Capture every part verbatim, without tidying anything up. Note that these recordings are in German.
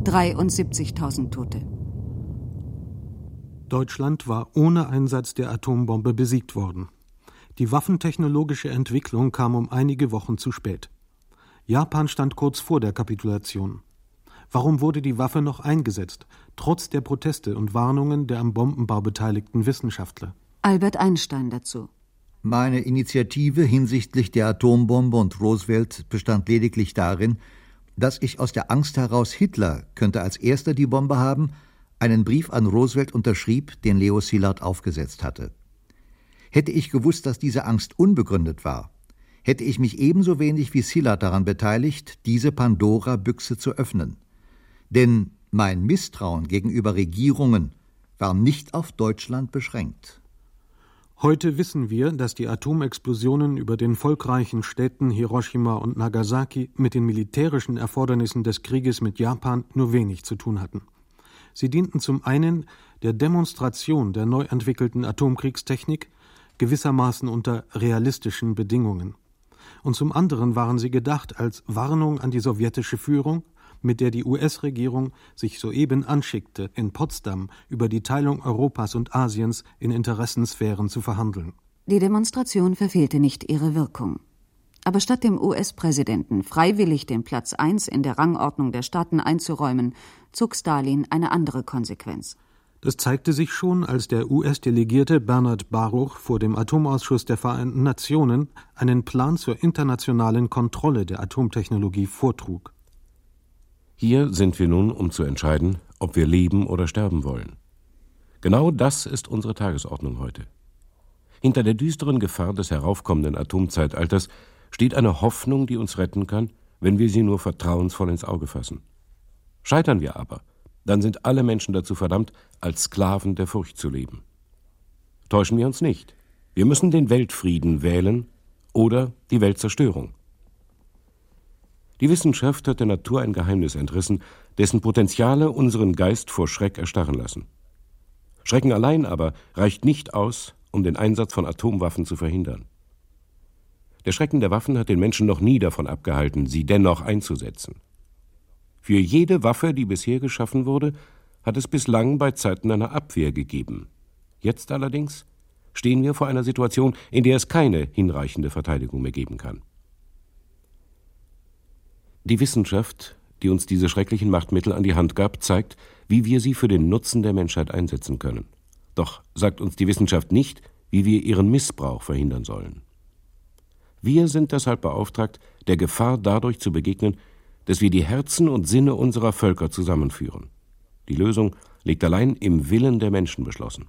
dreiundsiebzigtausend Tote. Deutschland war ohne Einsatz der Atombombe besiegt worden. Die waffentechnologische Entwicklung kam um einige Wochen zu spät. Japan stand kurz vor der Kapitulation. Warum wurde die Waffe noch eingesetzt, trotz der Proteste und Warnungen der am Bombenbau beteiligten Wissenschaftler? Albert Einstein dazu. Meine Initiative hinsichtlich der Atombombe und Roosevelt bestand lediglich darin, dass ich aus der Angst heraus, Hitler könnte als erster die Bombe haben, einen Brief an Roosevelt unterschrieb, den Leo Szilard aufgesetzt hatte. Hätte ich gewusst, dass diese Angst unbegründet war, hätte ich mich ebenso wenig wie Szilard daran beteiligt, diese Pandora-Büchse zu öffnen. Denn mein Misstrauen gegenüber Regierungen war nicht auf Deutschland beschränkt. Heute wissen wir, dass die Atomexplosionen über den volkreichen Städten Hiroshima und Nagasaki mit den militärischen Erfordernissen des Krieges mit Japan nur wenig zu tun hatten. Sie dienten zum einen der Demonstration der neu entwickelten Atomkriegstechnik, gewissermaßen unter realistischen Bedingungen. Und zum anderen waren sie gedacht als Warnung an die sowjetische Führung, mit der die U S-Regierung sich soeben anschickte, in Potsdam über die Teilung Europas und Asiens in Interessensphären zu verhandeln. Die Demonstration verfehlte nicht ihre Wirkung. Aber statt dem U S-Präsidenten freiwillig den Platz eins in der Rangordnung der Staaten einzuräumen, zog Stalin eine andere Konsequenz. Das zeigte sich schon, als der U S-Delegierte Bernard Baruch vor dem Atomausschuss der Vereinten Nationen einen Plan zur internationalen Kontrolle der Atomtechnologie vortrug. Hier sind wir nun, um zu entscheiden, ob wir leben oder sterben wollen. Genau das ist unsere Tagesordnung heute. Hinter der düsteren Gefahr des heraufkommenden Atomzeitalters steht eine Hoffnung, die uns retten kann, wenn wir sie nur vertrauensvoll ins Auge fassen. Scheitern wir aber, dann sind alle Menschen dazu verdammt, als Sklaven der Furcht zu leben. Täuschen wir uns nicht. Wir müssen den Weltfrieden wählen oder die Weltzerstörung. Die Wissenschaft hat der Natur ein Geheimnis entrissen, dessen Potenziale unseren Geist vor Schreck erstarren lassen. Schrecken allein aber reicht nicht aus, um den Einsatz von Atomwaffen zu verhindern. Der Schrecken der Waffen hat den Menschen noch nie davon abgehalten, sie dennoch einzusetzen. Für jede Waffe, die bisher geschaffen wurde, hat es bislang bei Zeiten einer Abwehr gegeben. Jetzt allerdings stehen wir vor einer Situation, in der es keine hinreichende Verteidigung mehr geben kann. Die Wissenschaft, die uns diese schrecklichen Machtmittel an die Hand gab, zeigt, wie wir sie für den Nutzen der Menschheit einsetzen können. Doch sagt uns die Wissenschaft nicht, wie wir ihren Missbrauch verhindern sollen. Wir sind deshalb beauftragt, der Gefahr dadurch zu begegnen, dass wir die Herzen und Sinne unserer Völker zusammenführen. Die Lösung liegt allein im Willen der Menschen beschlossen.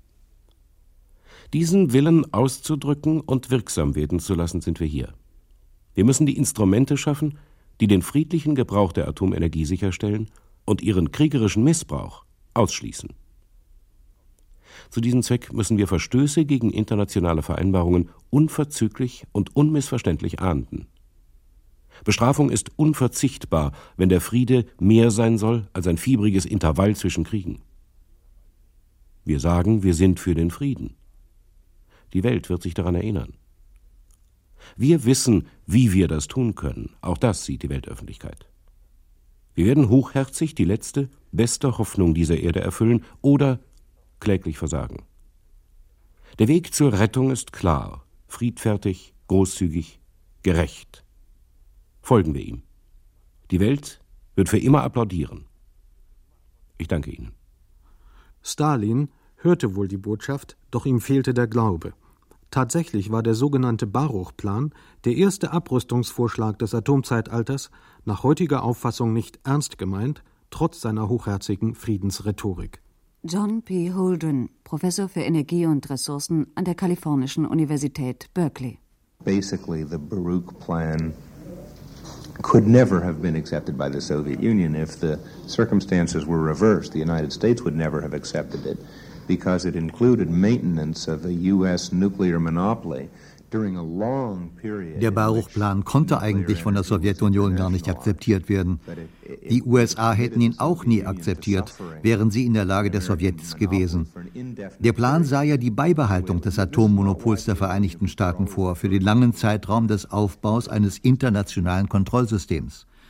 Diesen Willen auszudrücken und wirksam werden zu lassen, sind wir hier. Wir müssen die Instrumente schaffen, die den friedlichen Gebrauch der Atomenergie sicherstellen und ihren kriegerischen Missbrauch ausschließen. Zu diesem Zweck müssen wir Verstöße gegen internationale Vereinbarungen unverzüglich und unmissverständlich ahnden. Bestrafung ist unverzichtbar, wenn der Friede mehr sein soll als ein fiebriges Intervall zwischen Kriegen. Wir sagen, wir sind für den Frieden. Die Welt wird sich daran erinnern. Wir wissen, wie wir das tun können. Auch das sieht die Weltöffentlichkeit. Wir werden hochherzig die letzte, beste Hoffnung dieser Erde erfüllen oder kläglich versagen. Der Weg zur Rettung ist klar, friedfertig, großzügig, gerecht. Folgen wir ihm. Die Welt wird für immer applaudieren. Ich danke Ihnen. Stalin hörte wohl die Botschaft, doch ihm fehlte der Glaube. Tatsächlich war der sogenannte Baruch-Plan, der erste Abrüstungsvorschlag des Atomzeitalters, nach heutiger Auffassung nicht ernst gemeint, trotz seiner hochherzigen Friedensrhetorik. John P. Holdren, Professor für Energie und Ressourcen an der Kalifornischen Universität Berkeley. Basically, the Baruch Plan could never have been accepted by the Soviet Union if the circumstances were reversed. The United States would never have accepted it because it included maintenance of a U S nuclear monopoly. Der Baruch-Plan konnte eigentlich von der Sowjetunion gar nicht akzeptiert werden. Die U S A hätten ihn auch nie akzeptiert, wären sie in der Lage der Sowjets gewesen. Der Plan sah ja die Beibehaltung des Atommonopols der Vereinigten Staaten vor, für den langen Zeitraum des Aufbaus eines internationalen Kontrollsystems.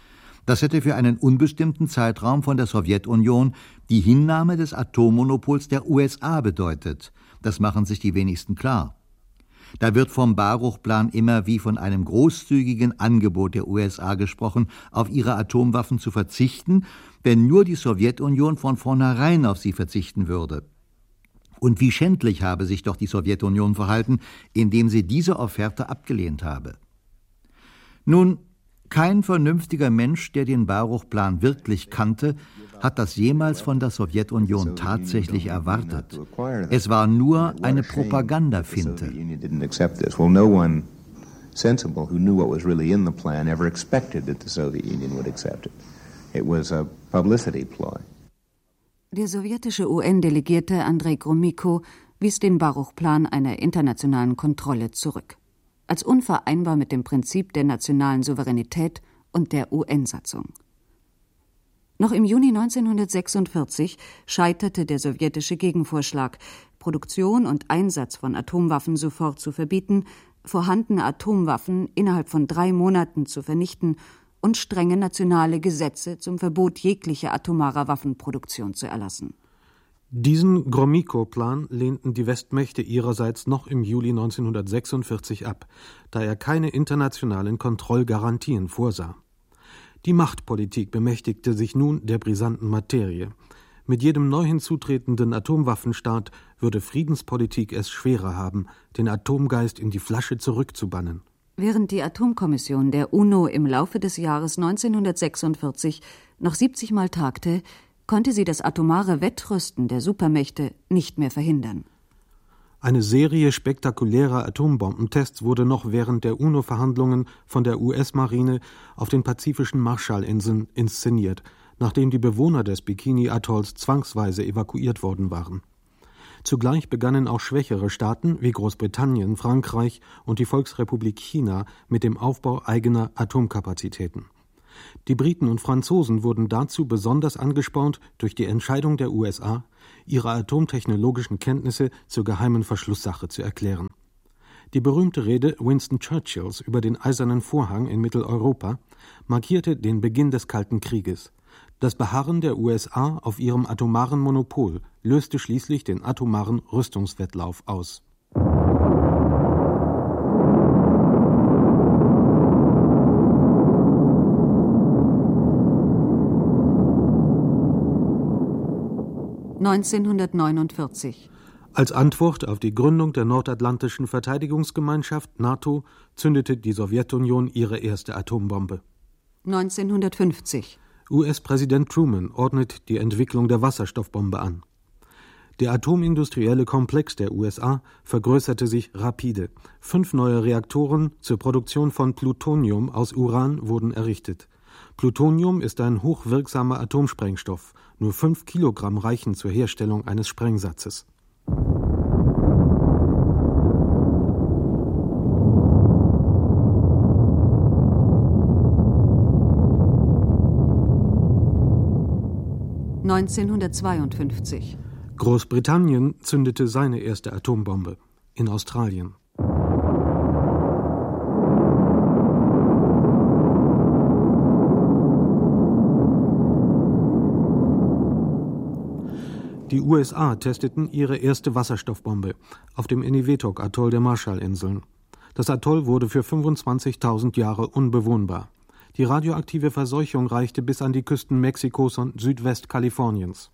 Das hätte für einen unbestimmten Zeitraum von der Sowjetunion die Hinnahme des Atommonopols der U S A bedeutet. Das machen sich die wenigsten klar. Da wird vom Baruch-Plan immer wie von einem großzügigen Angebot der U S A gesprochen, auf ihre Atomwaffen zu verzichten, wenn nur die Sowjetunion von vornherein auf sie verzichten würde. Und wie schändlich habe sich doch die Sowjetunion verhalten, indem sie diese Offerte abgelehnt habe. Nun, kein vernünftiger Mensch, der den Baruch-Plan wirklich kannte, hat das jemals von der Sowjetunion tatsächlich erwartet. Es war nur eine Propagandafinte. Der sowjetische U N-Delegierte Andrei Gromyko wies den Baruch-Plan einer internationalen Kontrolle zurück, als unvereinbar mit dem Prinzip der nationalen Souveränität und der U N-Satzung. Noch im Juni neunzehnhundertsechsundvierzig scheiterte der sowjetische Gegenvorschlag, Produktion und Einsatz von Atomwaffen sofort zu verbieten, vorhandene Atomwaffen innerhalb von drei Monaten zu vernichten und strenge nationale Gesetze zum Verbot jeglicher atomarer Waffenproduktion zu erlassen. Diesen Gromyko-Plan lehnten die Westmächte ihrerseits noch im Juli neunzehnhundertsechsundvierzig ab, da er keine internationalen Kontrollgarantien vorsah. Die Machtpolitik bemächtigte sich nun der brisanten Materie. Mit jedem neu hinzutretenden Atomwaffenstaat würde Friedenspolitik es schwerer haben, den Atomgeist in die Flasche zurückzubannen. Während die Atomkommission der UNO im Laufe des Jahres neunzehnhundertsechsundvierzig noch siebzig Mal tagte, konnte sie das atomare Wettrüsten der Supermächte nicht mehr verhindern. Eine Serie spektakulärer Atombombentests wurde noch während der UNO-Verhandlungen von der U S-Marine auf den pazifischen Marshallinseln inszeniert, nachdem die Bewohner des Bikini-Atolls zwangsweise evakuiert worden waren. Zugleich begannen auch schwächere Staaten wie Großbritannien, Frankreich und die Volksrepublik China mit dem Aufbau eigener Atomkapazitäten. Die Briten und Franzosen wurden dazu besonders angespornt durch die Entscheidung der U S A, ihre atomtechnologischen Kenntnisse zur geheimen Verschlusssache zu erklären. Die berühmte Rede Winston Churchills über den Eisernen Vorhang in Mitteleuropa markierte den Beginn des Kalten Krieges. Das Beharren der U S A auf ihrem atomaren Monopol löste schließlich den atomaren Rüstungswettlauf aus. neunzehnhundertneunundvierzig. Als Antwort auf die Gründung der Nordatlantischen Verteidigungsgemeinschaft NATO zündete die Sowjetunion ihre erste Atombombe. neunzehnhundertfünfzig. U S-Präsident Truman ordnet die Entwicklung der Wasserstoffbombe an. Der atomindustrielle Komplex der U S A vergrößerte sich rapide. Fünf neue Reaktoren zur Produktion von Plutonium aus Uran wurden errichtet. Plutonium ist ein hochwirksamer Atomsprengstoff. Nur fünf Kilogramm reichen zur Herstellung eines Sprengsatzes. neunzehnhundertzweiundfünfzig. Großbritannien zündete seine erste Atombombe in Australien. Die U S A testeten ihre erste Wasserstoffbombe auf dem Eniwetok-Atoll der Marshallinseln. Das Atoll wurde für fünfundzwanzigtausend Jahre unbewohnbar. Die radioaktive Verseuchung reichte bis an die Küsten Mexikos und Südwestkaliforniens.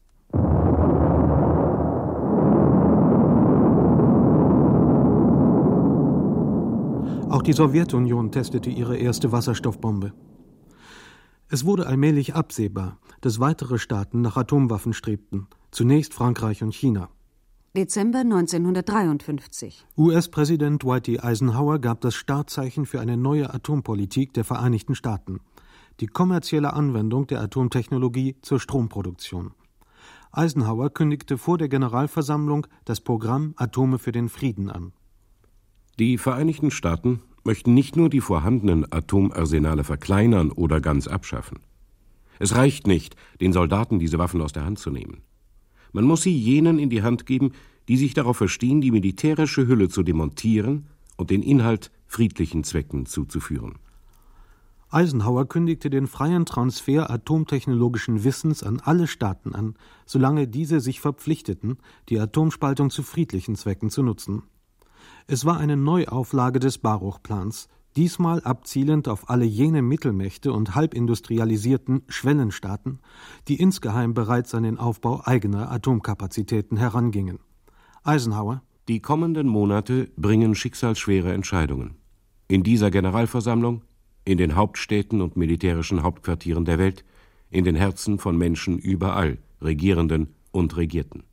Auch die Sowjetunion testete ihre erste Wasserstoffbombe. Es wurde allmählich absehbar, dass weitere Staaten nach Atomwaffen strebten, zunächst Frankreich und China. Dezember neunzehnhundertdreiundfünfzig. U S-Präsident Dwight D. Eisenhower gab das Startzeichen für eine neue Atompolitik der Vereinigten Staaten, die kommerzielle Anwendung der Atomtechnologie zur Stromproduktion. Eisenhower kündigte vor der Generalversammlung das Programm Atome für den Frieden an. Die Vereinigten Staaten möchten nicht nur die vorhandenen Atomarsenale verkleinern oder ganz abschaffen. Es reicht nicht, den Soldaten diese Waffen aus der Hand zu nehmen. Man muss sie jenen in die Hand geben, die sich darauf verstehen, die militärische Hülle zu demontieren und den Inhalt friedlichen Zwecken zuzuführen. Eisenhower kündigte den freien Transfer atomtechnologischen Wissens an alle Staaten an, solange diese sich verpflichteten, die Atomspaltung zu friedlichen Zwecken zu nutzen. Es war eine Neuauflage des Baruch-Plans, diesmal abzielend auf alle jene Mittelmächte und halbindustrialisierten Schwellenstaaten, die insgeheim bereits an den Aufbau eigener Atomkapazitäten herangingen. Eisenhower: Die kommenden Monate bringen schicksalsschwere Entscheidungen. In dieser Generalversammlung, in den Hauptstädten und militärischen Hauptquartieren der Welt, in den Herzen von Menschen überall, Regierenden und Regierten.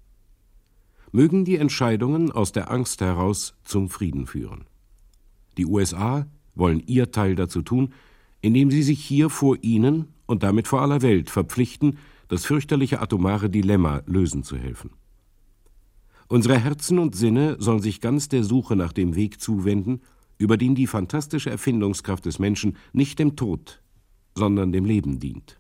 Mögen die Entscheidungen aus der Angst heraus zum Frieden führen. Die U S A wollen ihr Teil dazu tun, indem sie sich hier vor ihnen und damit vor aller Welt verpflichten, das fürchterliche atomare Dilemma lösen zu helfen. Unsere Herzen und Sinne sollen sich ganz der Suche nach dem Weg zuwenden, über den die fantastische Erfindungskraft des Menschen nicht dem Tod, sondern dem Leben dient.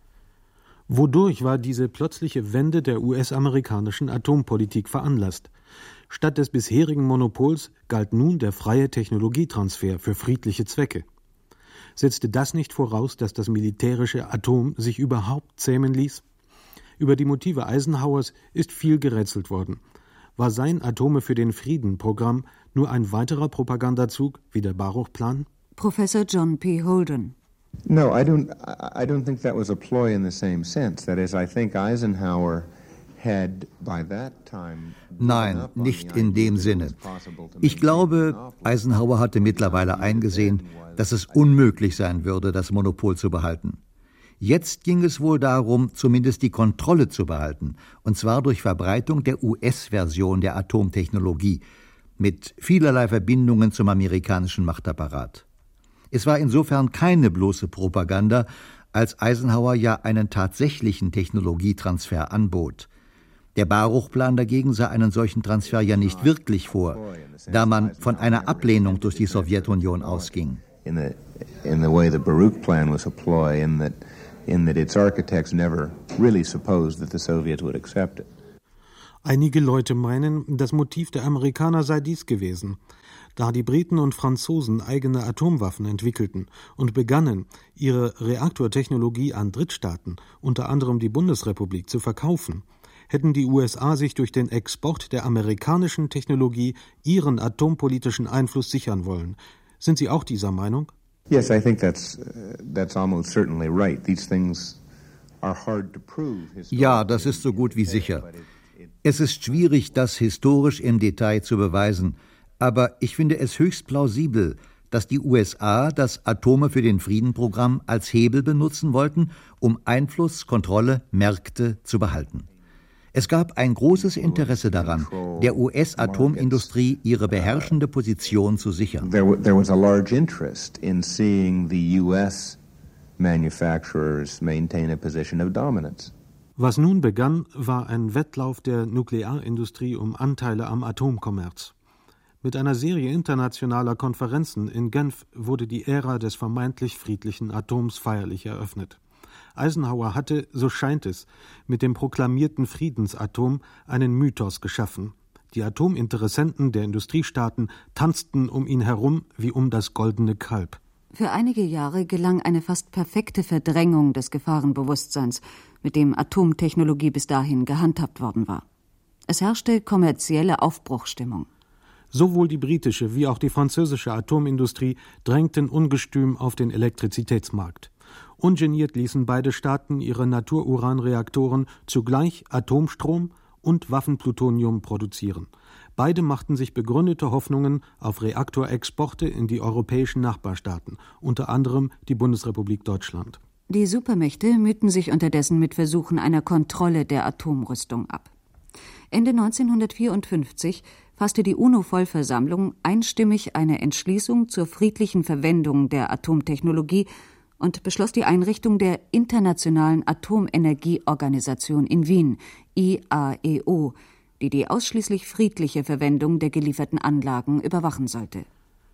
Wodurch war diese plötzliche Wende der U S-amerikanischen Atompolitik veranlasst? Statt des bisherigen Monopols galt nun der freie Technologietransfer für friedliche Zwecke. Setzte das nicht voraus, dass das militärische Atom sich überhaupt zähmen ließ? Über die Motive Eisenhowers ist viel gerätselt worden. War sein Atome für den Frieden-Programm nur ein weiterer Propagandazug wie der Baruch-Plan? Professor John P. Holden. No, I don't. I don't think that was a ploy in the same sense. That is, I think Eisenhower had by that time. Nein, nicht in dem Sinne. Ich glaube, Eisenhower hatte mittlerweile eingesehen, dass es unmöglich sein würde, das Monopol zu behalten. Jetzt ging es wohl darum, zumindest die Kontrolle zu behalten, und zwar durch Verbreitung der U S-Version der Atomtechnologie, mit vielerlei Verbindungen zum amerikanischen Machtapparat. Es war insofern keine bloße Propaganda, als Eisenhower ja einen tatsächlichen Technologietransfer anbot. Der Baruch-Plan dagegen sah einen solchen Transfer ja nicht wirklich vor, da man von einer Ablehnung durch die Sowjetunion ausging. In the, in the way the Baruch Plan was a ploy, in that, in that its architects never really supposed that the Soviets would accept it. Einige Leute meinen, das Motiv der Amerikaner sei dies gewesen. Da die Briten und Franzosen eigene Atomwaffen entwickelten und begannen, ihre Reaktortechnologie an Drittstaaten, unter anderem die Bundesrepublik, zu verkaufen, hätten die U S A sich durch den Export der amerikanischen Technologie ihren atompolitischen Einfluss sichern wollen. Sind Sie auch dieser Meinung? Yes, I think that's uh, that's almost certainly right. These things are hard to prove. Ja, das ist so gut wie sicher. Es ist schwierig, das historisch im Detail zu beweisen, aber ich finde es höchst plausibel, dass die U S A das Atome für den Frieden-Programm als Hebel benutzen wollten, um Einfluss, Kontrolle, Märkte zu behalten. Es gab ein großes Interesse daran, der U S-Atomindustrie ihre beherrschende Position zu sichern. There, there was a large interest in seeing the U S manufacturers maintain a position of dominance. Was nun begann, war ein Wettlauf der Nuklearindustrie um Anteile am Atomkommerz. Mit einer Serie internationaler Konferenzen in Genf wurde die Ära des vermeintlich friedlichen Atoms feierlich eröffnet. Eisenhower hatte, so scheint es, mit dem proklamierten Friedensatom einen Mythos geschaffen. Die Atominteressenten der Industriestaaten tanzten um ihn herum wie um das goldene Kalb. Für einige Jahre gelang eine fast perfekte Verdrängung des Gefahrenbewusstseins, mit dem Atomtechnologie bis dahin gehandhabt worden war. Es herrschte kommerzielle Aufbruchsstimmung. Sowohl die britische wie auch die französische Atomindustrie drängten ungestüm auf den Elektrizitätsmarkt. Ungeniert ließen beide Staaten ihre Natururanreaktoren zugleich Atomstrom und Waffenplutonium produzieren. Beide machten sich begründete Hoffnungen auf Reaktorexporte in die europäischen Nachbarstaaten, unter anderem die Bundesrepublik Deutschland. Die Supermächte mühten sich unterdessen mit Versuchen einer Kontrolle der Atomrüstung ab. Ende neunzehnhundertvierundfünfzig fasste die UNO-Vollversammlung einstimmig eine Entschließung zur friedlichen Verwendung der Atomtechnologie und beschloss die Einrichtung der Internationalen Atomenergieorganisation in Wien, I A E O, die die ausschließlich friedliche Verwendung der gelieferten Anlagen überwachen sollte.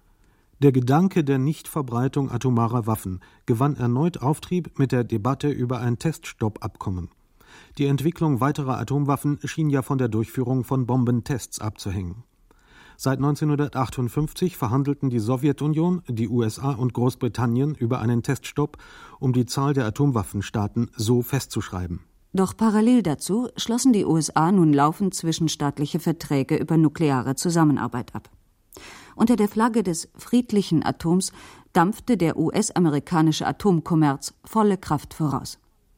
Der Gedanke der Nichtverbreitung atomarer Waffen gewann erneut Auftrieb mit der Debatte über ein Teststoppabkommen. Die Entwicklung weiterer Atomwaffen schien ja von der Durchführung von Bombentests abzuhängen. Seit neunzehnhundertachtundfünfzig verhandelten die Sowjetunion, die U S A und Großbritannien über einen Teststopp, um die Zahl der Atomwaffenstaaten so festzuschreiben. Doch parallel dazu schlossen die U S A nun laufend zwischenstaatliche Verträge über nukleare Zusammenarbeit ab. Unter der Flagge des friedlichen Atoms dampfte der U S-amerikanische Atomkommerz volle Kraft voraus.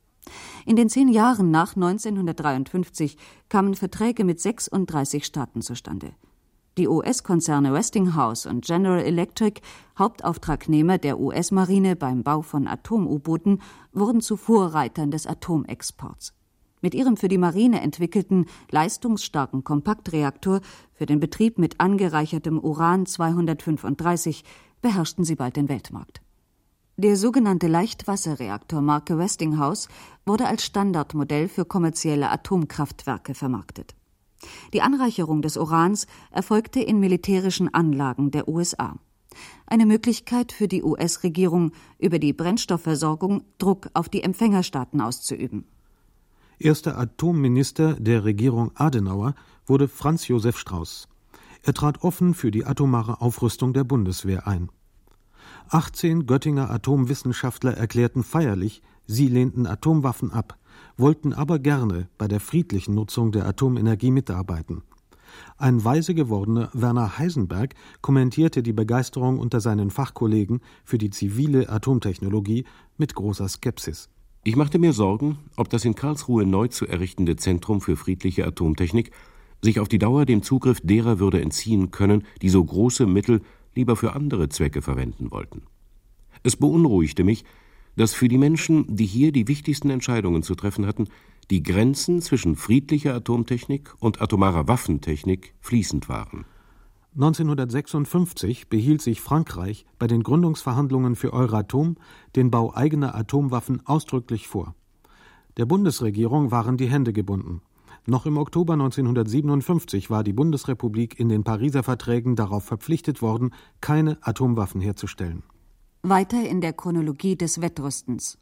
In den zehn Jahren nach neunzehnhundertdreiundfünfzig kamen Verträge mit sechsunddreißig Staaten zustande. Die U S-Konzerne Westinghouse und General Electric, Hauptauftragnehmer der U S-Marine beim Bau von Atom-U-Booten, wurden zu Vorreitern des Atomexports. Mit ihrem für die Marine entwickelten, leistungsstarken Kompaktreaktor für den Betrieb mit angereichertem Uran zweihundertfünfunddreißig beherrschten sie bald den Weltmarkt. Der sogenannte Leichtwasserreaktor Marke Westinghouse wurde als Standardmodell für kommerzielle Atomkraftwerke vermarktet. Die Anreicherung des Urans erfolgte in militärischen Anlagen der U S A. Eine Möglichkeit für die U S-Regierung, über die Brennstoffversorgung Druck auf die Empfängerstaaten auszuüben. Erster Atomminister der Regierung Adenauer wurde Franz Josef Strauß. Er trat offen für die atomare Aufrüstung der Bundeswehr ein. achtzehn Göttinger Atomwissenschaftler erklärten feierlich, sie lehnten Atomwaffen ab, wollten aber gerne bei der friedlichen Nutzung der Atomenergie mitarbeiten. Ein weise gewordener Werner Heisenberg kommentierte die Begeisterung unter seinen Fachkollegen für die zivile Atomtechnologie mit großer Skepsis. Ich machte mir Sorgen, ob das in Karlsruhe neu zu errichtende Zentrum für friedliche Atomtechnik sich auf die Dauer dem Zugriff derer würde entziehen können, die so große Mittel lieber für andere Zwecke verwenden wollten. Es beunruhigte mich, dass für die Menschen, die hier die wichtigsten Entscheidungen zu treffen hatten, die Grenzen zwischen friedlicher Atomtechnik und atomarer Waffentechnik fließend waren. neunzehnhundertsechsundfünfzig behielt sich Frankreich bei den Gründungsverhandlungen für Euratom den Bau eigener Atomwaffen ausdrücklich vor. Der Bundesregierung waren die Hände gebunden. Noch im Oktober neunzehnhundertsiebenundfünfzig war die Bundesrepublik in den Pariser Verträgen darauf verpflichtet worden, keine Atomwaffen herzustellen. Weiter in der Chronologie des Wettrüstens.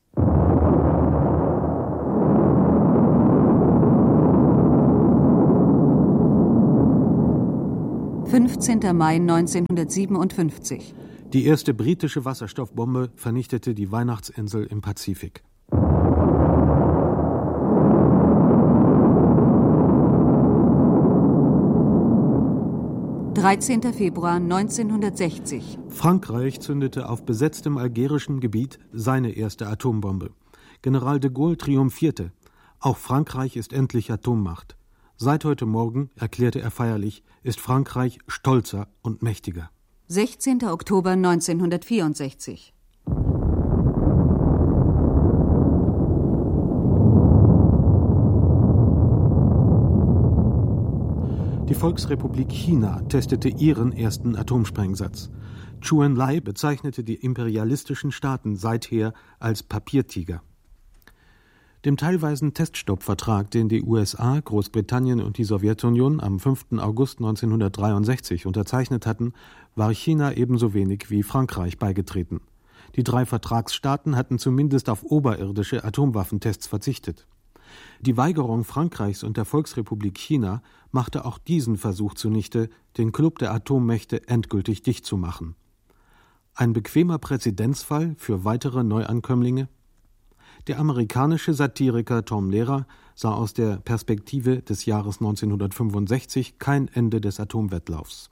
fünfzehnter Mai neunzehnhundertsiebenundfünfzig. Die erste britische Wasserstoffbombe vernichtete die Weihnachtsinsel im Pazifik. dreizehnter Februar neunzehnhundertsechzig. Frankreich zündete auf besetztem algerischem Gebiet seine erste Atombombe. General de Gaulle triumphierte. Auch Frankreich ist endlich Atommacht. Seit heute Morgen, erklärte er feierlich, ist Frankreich stolzer und mächtiger. sechzehnter Oktober neunzehnhundertvierundsechzig. Die Volksrepublik China testete ihren ersten Atomsprengsatz. Zhou Enlai bezeichnete die imperialistischen Staaten seither als Papiertiger. Dem teilweisen Teststoppvertrag, den die U S A, Großbritannien und die Sowjetunion am fünften August neunzehnhundertdreiundsechzig unterzeichnet hatten, war China ebenso wenig wie Frankreich beigetreten. Die drei Vertragsstaaten hatten zumindest auf oberirdische Atomwaffentests verzichtet. Die Weigerung Frankreichs und der Volksrepublik China machte auch diesen Versuch zunichte, den Klub der Atommächte endgültig dicht zu machen. Ein bequemer Präzedenzfall für weitere Neuankömmlinge? Der amerikanische Satiriker Tom Lehrer sah aus der Perspektive des Jahres neunzehnhundertfünfundsechzig kein Ende des Atomwettlaufs.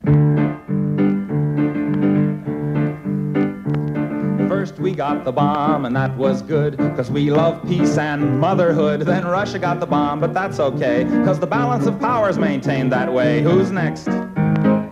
First we got the bomb and that was good, cause we love peace and motherhood. Then Russia got the bomb, but that's okay, cause the balance of power's maintained that way. Who's next?